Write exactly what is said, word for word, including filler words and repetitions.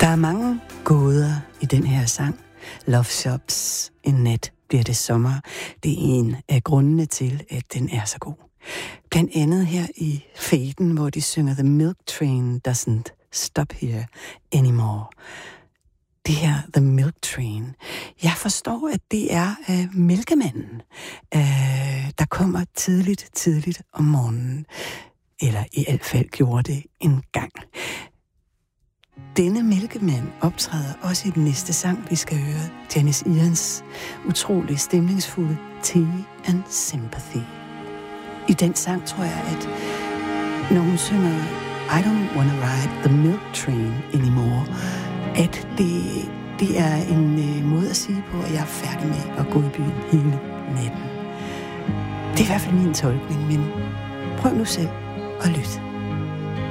Der er mange gåder i den her sang. Love Shops, en nat bliver det sommer. Det er en af grundene til, at den er så god. Blandt andet her i Faden, hvor de synger The Milk Train Doesn't Stop Here Anymore. Det her The Milk Train. Jeg forstår, at det er uh, mælkemanden, uh, der kommer tidligt, tidligt om morgenen. Eller i hvert fald gjorde det en gang. Denne mælkemand optræder også i den næste sang, vi skal høre. Janis Ians utrolig stemningsfulde Tea and Sympathy. I den sang tror jeg, at når hun synger I don't wanna ride the milk train anymore, at det, det er en øh, måde at sige på, at jeg er færdig med at gå i byen hele natten. Det er i hvert fald min tolkning, men prøv nu selv at lytte.